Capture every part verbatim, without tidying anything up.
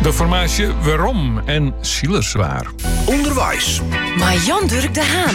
De formatie Waarom en Zielerzwaar. Onderwijs. Marjan Durk de Haan.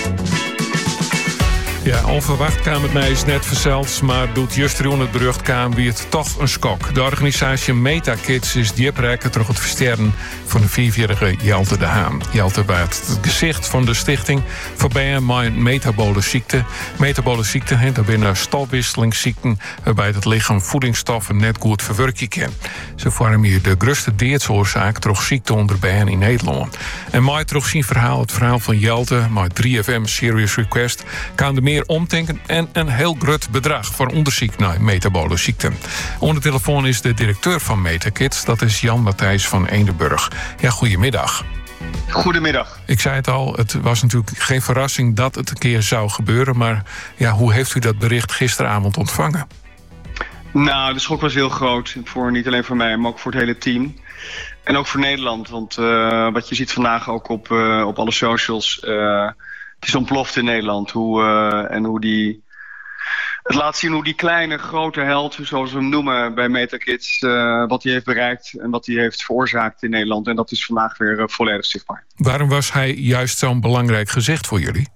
Ja, onverwacht kwam het mij eens net verzeld, maar doet juist rond het berucht kwam wie het toch een skok. De organisatie MetaKids is dieprekken terug het versterren van de vierjarige Jelte de Haan. Jelte werd het gezicht van de stichting voorbij met metabole ziekte. Metabole ziekte, he, dat binnen stofwisselingsziekten waarbij het lichaam voedingsstoffen net goed verwerken kan. Ze vormen hier de grootste doodsoorzaak door ziekte onder bijen in Nederland. En mooi terug zien verhaal, het verhaal van Jelte, met drie F M Serious Request, kan de meer omdenken en een heel groot bedrag voor onderzoek naar metabole ziekten. Onder de telefoon is de directeur van MetaKids, dat is Jan Matthijs van Eendenburg. Ja, goedemiddag. Goedemiddag. Ik zei het al, het was natuurlijk geen verrassing dat het een keer zou gebeuren, maar ja, hoe heeft u dat bericht gisteravond ontvangen? Nou, de schok was heel groot, voor, niet alleen voor mij, maar ook voor het hele team. En ook voor Nederland, want uh, wat je ziet vandaag ook op, uh, op alle socials, Uh, het is ontploft in Nederland. Hoe, uh, en hoe die, het laat zien hoe die kleine, grote held, zoals we hem noemen bij MetaKids, uh, wat hij heeft bereikt en wat hij heeft veroorzaakt in Nederland. En dat is vandaag weer uh, volledig zichtbaar. Waarom was hij juist zo'n belangrijk gezicht voor jullie?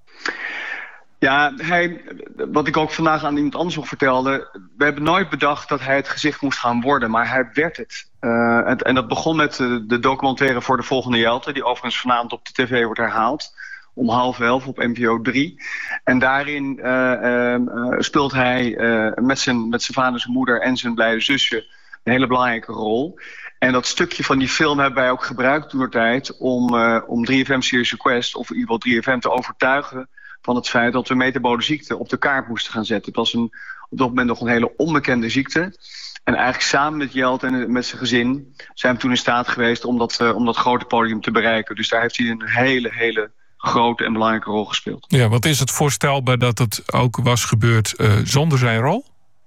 Ja, hij, wat ik ook vandaag aan iemand anders nog vertelde, we hebben nooit bedacht dat hij het gezicht moest gaan worden, maar hij werd het. Uh, en, en dat begon met de, de documentaire voor de volgende Jelte, die overigens vanavond op de tv wordt herhaald. Om half elf op N P O drie. En daarin uh, uh, speelt hij uh, met zijn met zijn vader en zijn moeder en zijn blijde zusje een hele belangrijke rol. En dat stukje van die film hebben wij ook gebruikt toentertijd om, uh, om drie F M Serious Request, of in ieder geval drie F M, te overtuigen van het feit dat we metabole ziekte op de kaart moesten gaan zetten. Het was een, op dat moment nog een hele onbekende ziekte. En eigenlijk samen met Jelte en met zijn gezin zijn we toen in staat geweest om dat, uh, om dat grote podium te bereiken. Dus daar heeft hij een hele, hele grote en belangrijke rol gespeeld. Ja, want is het voorstelbaar dat het ook was gebeurd uh, zonder zijn rol?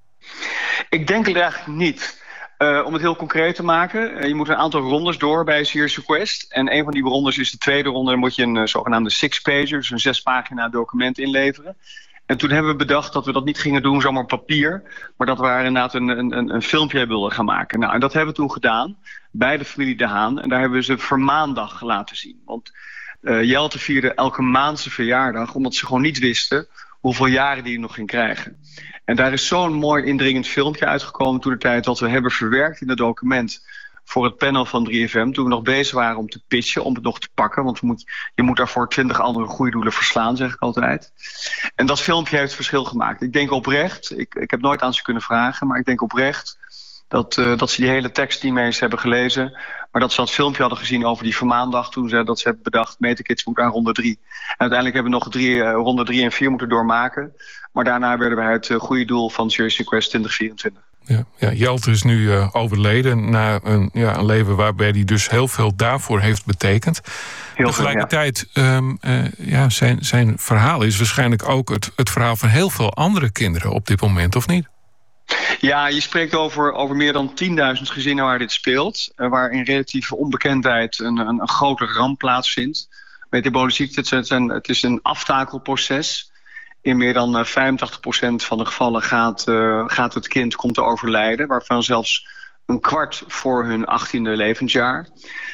Ik denk het eigenlijk niet. Uh, om het heel concreet te maken, uh, je moet een aantal rondes door bij Serious Request. En een van die rondes is de tweede ronde. Dan moet je een uh, zogenaamde six-pager, dus een zespagina document inleveren. En toen hebben we bedacht dat we dat niet gingen doen zomaar op papier, maar dat we er inderdaad een, een, een filmpje wilden gaan maken. Nou, en dat hebben we toen gedaan bij de familie De Haan. En daar hebben we ze vermaandag laten zien. Want Uh, Jelte vierde elke maand zijn verjaardag, omdat ze gewoon niet wisten hoeveel jaren die nog ging krijgen. En daar is zo'n mooi indringend filmpje uitgekomen toen de tijd dat we hebben verwerkt in het document voor het panel van drie F M. Toen we nog bezig waren om te pitchen, om het nog te pakken. Want je moet, je moet daarvoor twintig andere goede doelen verslaan, zeg ik altijd. En dat filmpje heeft verschil gemaakt. Ik denk oprecht, ik, ik heb nooit aan ze kunnen vragen, maar ik denk oprecht Dat, uh, dat ze die hele tekst niet meer eens hebben gelezen, maar dat ze dat filmpje hadden gezien over die vermaandag toen ze dat ze hebben bedacht, MetaKids moet aan ronde drie. En uiteindelijk hebben we nog drie, uh, ronde drie en vier moeten doormaken. Maar daarna werden wij het uh, goede doel van Serious Request twintig vierentwintig. Ja, ja, Jelte is nu uh, overleden na een, ja, een leven waarbij hij dus heel veel daarvoor heeft betekend. Heel Tegelijkertijd, veel, ja. Um, uh, ja, zijn, zijn verhaal is waarschijnlijk ook het, het verhaal van heel veel andere kinderen op dit moment, of niet? Ja, je spreekt over, over meer dan tienduizend gezinnen waar dit speelt. Uh, waar in relatieve onbekendheid een, een, een grote ramp plaatsvindt. Metabole ziekte, het is een, het is een aftakelproces. In meer dan uh, vijfentachtig procent van de gevallen gaat, uh, gaat het kind komt te overlijden. Waarvan zelfs een kwart voor hun achttiende levensjaar.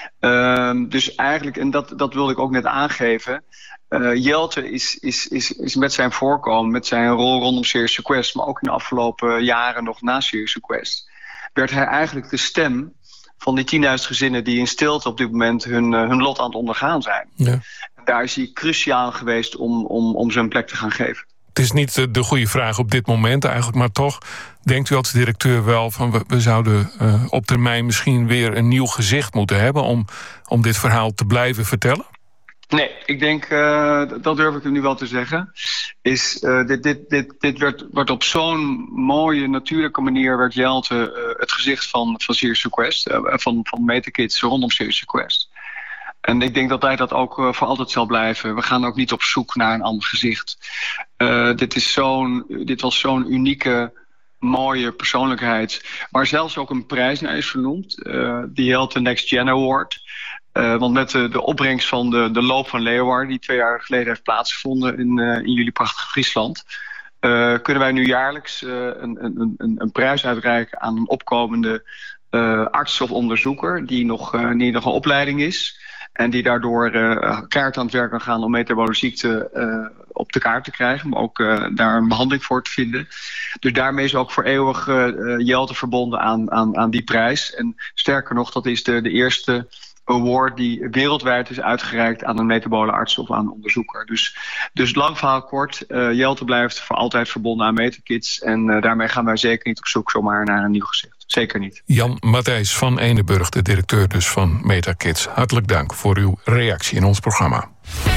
Uh, dus eigenlijk, en dat, dat wilde ik ook net aangeven. Uh, Jelte is, is, is, is met zijn voorkomen, met zijn rol rondom Serious Request, maar ook in de afgelopen jaren nog na Serious Request, werd hij eigenlijk de stem van die tienduizend gezinnen die in stilte op dit moment hun, uh, hun lot aan het ondergaan zijn. Ja. En daar is hij cruciaal geweest om, om, om zijn plek te gaan geven. Het is niet de, de goede vraag op dit moment eigenlijk, maar toch denkt u als directeur wel van we, we zouden uh, op termijn misschien weer een nieuw gezicht moeten hebben om, om dit verhaal te blijven vertellen? Nee, ik denk, uh, dat durf ik nu wel te zeggen, is uh, dit, dit, dit, dit werd, werd op zo'n mooie, natuurlijke manier werd Jelte uh, het gezicht van, van Serious Request, uh, van, van MetaKids rondom Serious Request. En ik denk dat hij dat ook uh, voor altijd zal blijven. We gaan ook niet op zoek naar een ander gezicht. Uh, dit, is zo'n, dit was zo'n unieke, mooie persoonlijkheid, waar zelfs ook een prijs naar is vernoemd, uh, de Jelte Next Gen Award. Uh, want met de, de opbrengst van de, de loop van Leeuwarden, die twee jaar geleden heeft plaatsgevonden in, uh, in jullie prachtige Friesland, uh, kunnen wij nu jaarlijks uh, een, een, een, een prijs uitreiken aan een opkomende uh, arts of onderzoeker die nog, uh, die nog een opleiding is. En die daardoor uh, keihard aan het werk kan gaan om metabole ziekte uh, op de kaart te krijgen. Maar ook uh, daar een behandeling voor te vinden. Dus daarmee is ook voor eeuwig uh, Jelte verbonden aan, aan, aan die prijs. En sterker nog, dat is de, de eerste award die wereldwijd is uitgereikt aan een metabole arts of aan een onderzoeker. Dus, dus lang verhaal kort, uh, Jelte blijft voor altijd verbonden aan Metakids. En uh, daarmee gaan wij zeker niet op zoek zomaar naar een nieuw gezicht. Zeker niet. Jan Matthijs van Eneburg, de directeur dus van Metakids. Hartelijk dank voor uw reactie in ons programma.